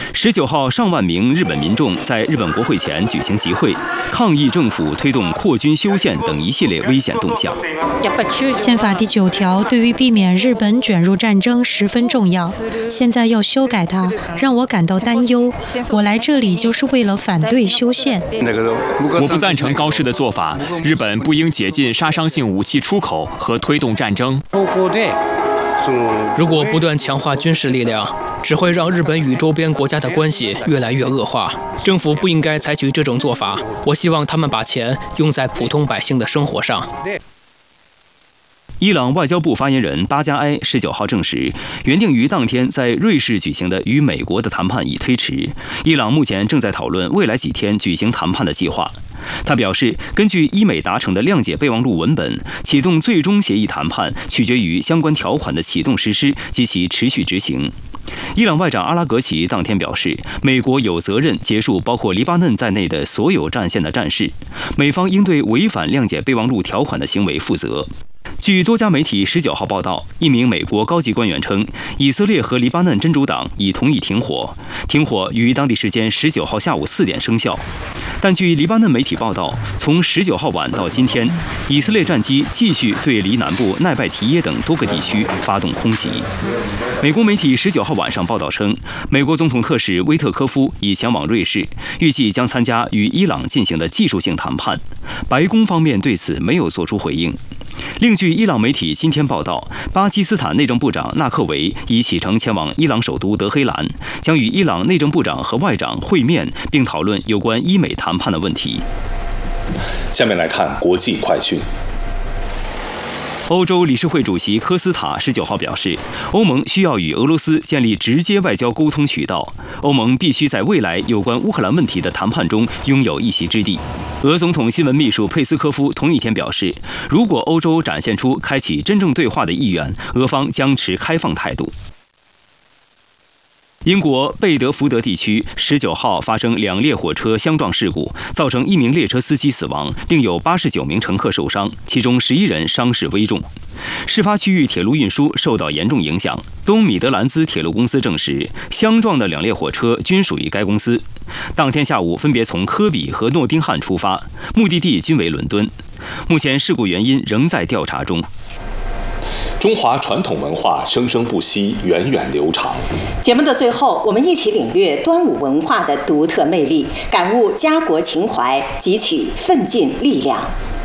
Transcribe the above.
19号，上万名日本民众在日本国会前举行集会，抗议政府推动扩军修宪等一系列危险动向。 宪法第9条对于避免日本卷入战争十分重要，现在要修改它，让我感到担忧。我来这里就是为了反对修宪。 我不赞成高市的做法，日本不应解禁杀伤性武器出口和推动战争。 如果不断强化军事力量，只会让日本与周边国家的关系越来越恶化。政府不应该采取这种做法。我希望他们把钱用在普通百姓的生活上。 伊朗外交部发言人巴加埃19号证实，原定于当天在瑞士举行的与美国的谈判已推迟。伊朗目前正在讨论未来几天举行谈判的计划。他表示，根据伊美达成的谅解备忘录文本，启动最终协议谈判取决于相关条款的启动实施及其持续执行。伊朗外长阿拉格齐当天表示，美国有责任结束包括黎巴嫩在内的所有战线的战事，美方应对违反谅解备忘录条款的行为负责。据多家媒体19号报道，一名美国高级官员称，以色列和黎巴嫩真主党已同意停火，停火于当地时间19号下午4点生效。但据黎巴嫩媒体报道，从19号晚到今天，以色列战机继续对黎南部奈拜提耶等多个地区发动空袭。美国媒体19号晚上报道称，美国总统特使威特科夫已前往瑞士，预计将参加与伊朗进行的技术性谈判。白宫方面对此没有作出回应。另据伊朗媒体今天报道，巴基斯坦内政部长纳克维已启程前往伊朗首都德黑兰，将与伊朗内政部长和外长会面，并讨论有关伊美谈判的问题。 下面来看国际快讯。 欧洲理事会主席科斯塔19号表示，欧盟需要与俄罗斯建立直接外交沟通渠道，欧盟必须在未来有关乌克兰问题的谈判中拥有一席之地。俄总统新闻秘书佩斯科夫同一天表示，如果欧洲展现出开启真正对话的意愿，俄方将持开放态度。英国贝德福德地区19号发生2列火车相撞事故，造成1名列车司机死亡，另有89名乘客受伤，其中11人伤势危重。事发区域铁路运输受到严重影响。东米德兰兹铁路公司证实，相撞的2列火车均属于该公司。当天下午分别从科比和诺丁汉出发，目的地均为伦敦。目前事故原因仍在调查中。 中华传统文化生生不息，源远流长。 节目的最后，我们一起领略端午文化的独特魅力，感悟家国情怀，汲取奋进力量。